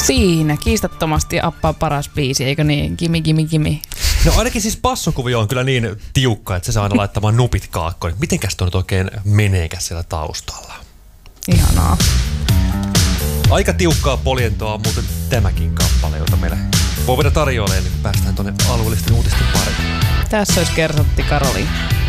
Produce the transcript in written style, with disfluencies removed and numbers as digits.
Siinä kiistattomasti Appaa paras biisi, eikö niin? Gimme, gimme, gimme. No ainakin siis passokuvio on kyllä niin tiukka, että se saa aina laittamaan nupit kaakkoon. Mitenkäs tuo nyt oikein meneekäs siellä taustalla? Ihanaa. Aika tiukkaa poljentoa on muuten tämäkin kappale, jota meille voi vielä tarjoilemaan, niin päästään tuonne alueellisten uutisten pariin. Tässä olisi Kersantti Karoliina.